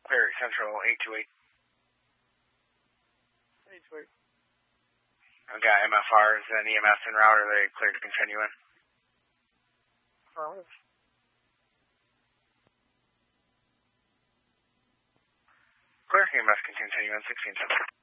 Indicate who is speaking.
Speaker 1: Clear Central 828.
Speaker 2: 828.
Speaker 1: I've got MFRs and EMS en route. Are they clear to continue in?
Speaker 2: Affirmative.
Speaker 1: Clear, EMS can continue in 1610.